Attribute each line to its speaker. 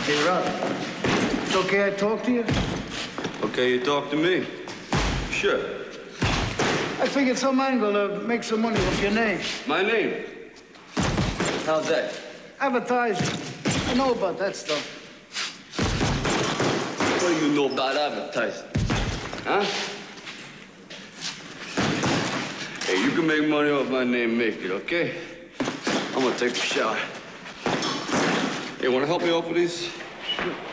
Speaker 1: Hey, Rob. It's okay I talk to you?
Speaker 2: Okay, you talk to me? Sure.
Speaker 1: I figured some angle to make some money with your name.
Speaker 2: My name? How's that?
Speaker 1: Advertising. I know about that stuff.
Speaker 2: What do you know about advertising? Huh? Hey, you can make money off my name, make it, okay? I'm gonna take a shower. Hey, wanna help me off with these?
Speaker 1: Sure.